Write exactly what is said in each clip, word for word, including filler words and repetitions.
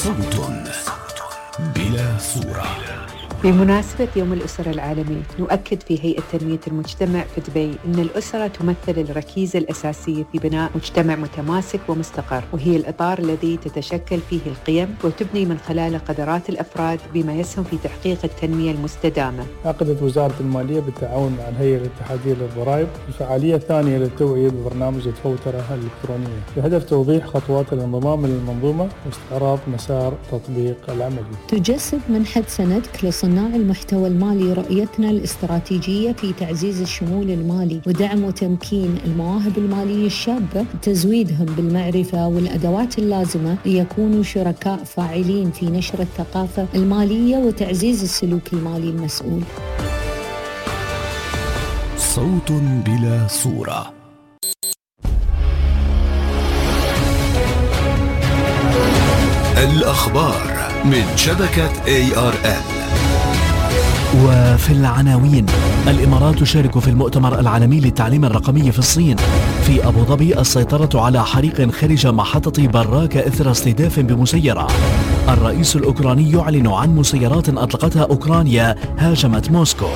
صوت بلا صورة. بمناسبة يوم الأسرة العالمي نؤكد في هيئة تنمية المجتمع في دبي أن الأسرة تمثل الركيزة الأساسية في بناء مجتمع متماسك ومستقر، وهي الإطار الذي تتشكل فيه القيم وتبني من خلاله قدرات الأفراد بما يسهم في تحقيق التنمية المستدامة. عقدت وزارة المالية بالتعاون مع الهيئة الاتحادية للضرائب الفعالية الثانية للتوعية ببرنامج الفوترة الإلكترونية بهدف توضيح خطوات الانضمام للمنظومة واستعراض مسار تطبيق العملي. تجسد منحة سندك لصناع المحتوى المالي رؤيتنا الاستراتيجية في تعزيز الشمول المالي ودعم وتمكين المواهب المالية الشابة، تزويدهم بالمعرفة والأدوات اللازمة ليكونوا شركاء فاعلين في نشر الثقافة المالية وتعزيز السلوك المالي المسؤول. صوت بلا صورة. الأخبار من شبكة إيه آر إل. وفي العناوين: الإمارات تشارك في المؤتمر العالمي للتعليم الرقمي في الصين. في أبو ظبي السيطرة على حريق خارج محطة براك إثر استهداف بمسيرة. الرئيس الأوكراني يعلن عن مسيرات أطلقتها أوكرانيا هاجمت موسكو.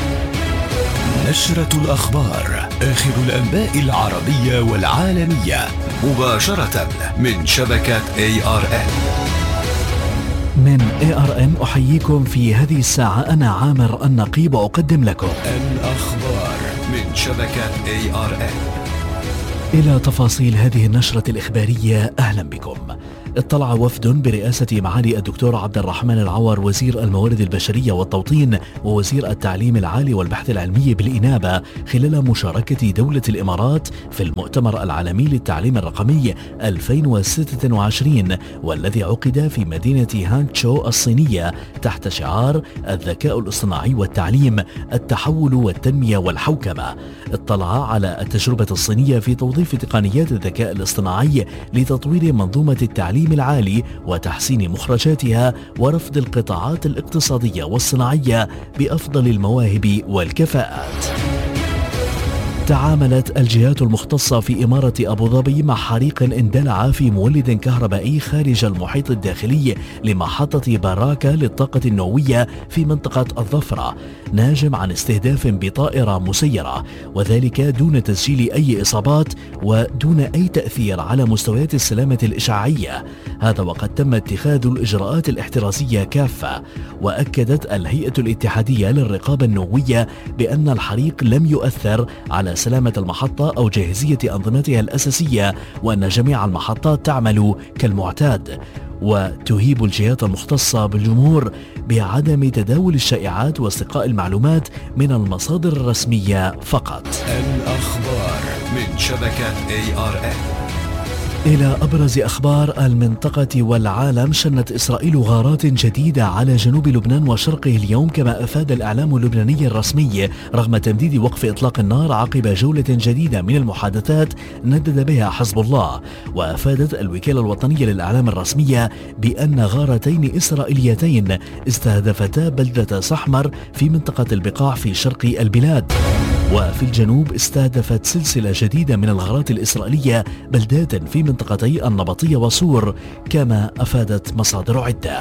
نشرة الأخبار، آخر الأنباء العربية والعالمية مباشرة من شبكة إيه آر إل. من إيه آر إن أحييكم في هذه الساعة، أنا عامر النقيب وأقدم لكم الأخبار من شبكة إيه آر إن. إلى تفاصيل هذه النشرة الإخبارية، أهلا بكم. اطلع وفد برئاسة معالي الدكتور عبد الرحمن العور وزير الموارد البشرية والتوطين ووزير التعليم العالي والبحث العلمي بالإنابة خلال مشاركة دولة الإمارات في المؤتمر العالمي للتعليم الرقمي ألفين وستة وعشرين، والذي عقد في مدينة هانتشو الصينية تحت شعار الذكاء الاصطناعي والتعليم، التحول والتنمية والحوكمة. اطلع على التجربة الصينية في توظيف تقنيات الذكاء الاصطناعي لتطوير منظومة التعليم العالي وتحسين مخرجاتها ورفض القطاعات الاقتصادية والصناعية بأفضل المواهب والكفاءات. تعاملت الجهات المختصة في إمارة أبو ظبي مع حريق اندلع في مولد كهربائي خارج المحيط الداخلي لمحطة براكة للطاقة النووية في منطقة الظفرة، ناجم عن استهداف بطائرة مسيرة، وذلك دون تسجيل أي إصابات ودون أي تأثير على مستويات السلامة الإشعاعية. هذا وقد تم اتخاذ الإجراءات الاحترازية كافة. وأكدت الهيئة الاتحادية للرقابة النووية بأن الحريق لم يؤثر على سلامة المحطة أو جاهزية أنظمتها الأساسية، وأن جميع المحطات تعمل كالمعتاد. وتهيب الجهات المختصة بالجمهور بعدم تداول الشائعات واستقاء المعلومات من المصادر الرسمية فقط. الأخبار من شبكة إيه آر إن. إلى أبرز أخبار المنطقة والعالم. شنت إسرائيل غارات جديدة على جنوب لبنان وشرقه اليوم، كما أفاد الإعلام اللبناني الرسمي رغم تمديد وقف إطلاق النار عقب جولة جديدة من المحادثات ندد بها حزب الله. وأفادت الوكالة الوطنية للإعلام الرسمية بأن غارتين إسرائيليتين استهدفتا بلدة سحمر في منطقة البقاع في شرق البلاد. وفي الجنوب استهدفت سلسلة جديدة من الغارات الإسرائيلية بلدات في منطقتي النبطية وصور، كما أفادت مصادر عدة.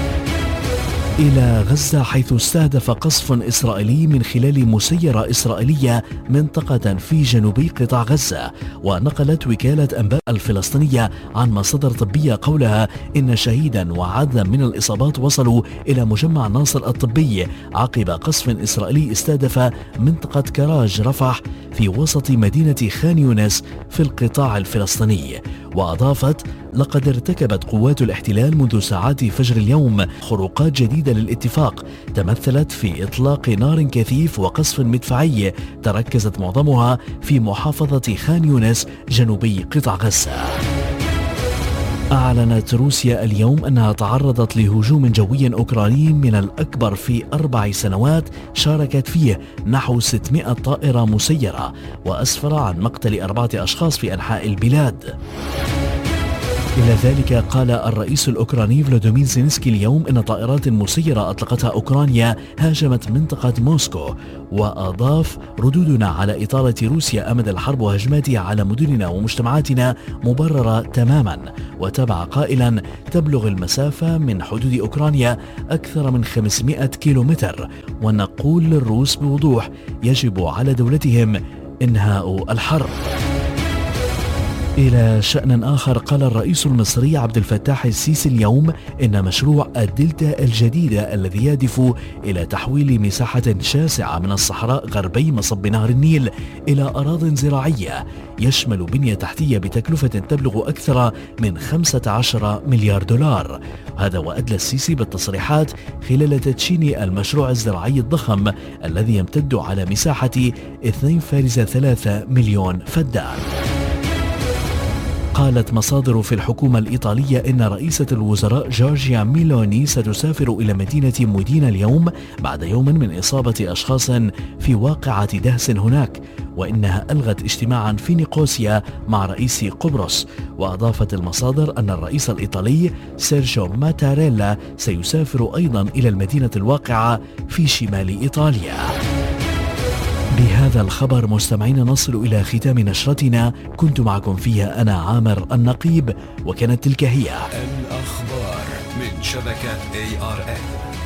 إلى غزة، حيث استهدف قصف إسرائيلي من خلال مسيرة إسرائيلية منطقة في جنوبي قطاع غزة. ونقلت وكالة أنباء الفلسطينية عن مصادر طبية قولها إن شهيدا وعددا من الإصابات وصلوا إلى مجمع ناصر الطبي عقب قصف إسرائيلي استهدف منطقة كراج رفح في وسط مدينة خان يونس في القطاع الفلسطيني. وأضافت: لقد ارتكبت قوات الاحتلال منذ ساعات فجر اليوم خروقات جديدة للاتفاق تمثلت في إطلاق نار كثيف وقصف مدفعي تركزت معظمها في محافظة خان يونس جنوبي قطاع غزة. أعلنت روسيا اليوم أنها تعرضت لهجوم جوي أوكراني من الأكبر في أربع سنوات شاركت فيه نحو ستمائة طائرة مسيرة، وأسفر عن مقتل أربعة أشخاص في أنحاء البلاد. إلى ذلك قال الرئيس الأوكراني فلوديمير زيلينسكي اليوم إن طائرات مسيرة أطلقتها أوكرانيا هاجمت منطقة موسكو، وأضاف: ردودنا على إطالة روسيا أمد الحرب وهجماتها على مدننا ومجتمعاتنا مبررة تماما. وتابع قائلا: تبلغ المسافة من حدود أوكرانيا أكثر من خمسمائة كيلومتر، ونقول للروس بوضوح: يجب على دولتهم إنهاء الحرب. إلى شأن آخر، قال الرئيس المصري عبد الفتاح السيسي اليوم إن مشروع الدلتا الجديدة الذي يهدف إلى تحويل مساحة شاسعة من الصحراء غربي مصب نهر النيل إلى أراضٍ زراعية يشمل بنية تحتية بتكلفة تبلغ أكثر من خمسة عشر مليار دولار. هذا وأدلى السيسي بالتصريحات خلال تدشين المشروع الزراعي الضخم الذي يمتد على مساحة اثنين فاصلة ثلاثة مليون فدان. قالت مصادر في الحكومة الإيطالية إن رئيسة الوزراء جورجيا ميلوني ستسافر إلى مدينة مودينا اليوم بعد يوم من إصابة أشخاص في واقعة دهس هناك، وإنها ألغت اجتماعا في نيقوسيا مع رئيس قبرص. وأضافت المصادر أن الرئيس الإيطالي سيرجيو ماتاريلا سيسافر أيضا إلى المدينة الواقعة في شمال إيطاليا. بهذا الخبر مستمعين نصل إلى ختام نشرتنا، كنت معكم فيها أنا عامر النقيب، وكانت تلك هي الأخبار من شبكة إيه آر إن.